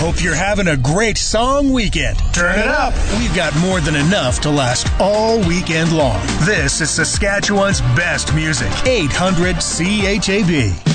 Hope you're having a great song weekend. Turn it up. We've got more than enough to last all weekend long. This is Saskatchewan's best music. 800 CHAB.